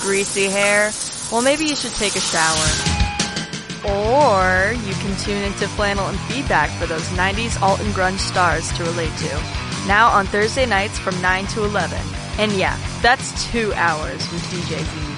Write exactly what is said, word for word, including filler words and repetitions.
greasy hair? Well, maybe you should take a shower. Or you can tune into Flannel and Feedback for those nineties alt and grunge stars to relate to. Now on Thursday nights from nine to eleven. And yeah, that's two hours with D J Z.